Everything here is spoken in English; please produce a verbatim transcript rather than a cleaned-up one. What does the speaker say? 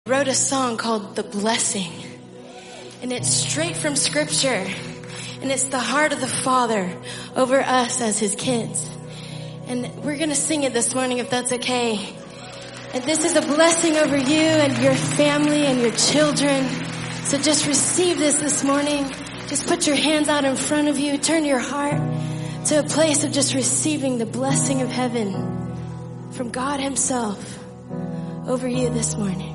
wrote a song called The Blessing, and it's straight from scripture, and it's the heart of the Father over us as his kids. And we're going to sing it this morning if that's okay. And this is a blessing over you and your family and your children. So just receive this this morning. Just put your hands out in front of you. Turn your heart to a place of just receiving the blessing of heaven from God himself over you this morning.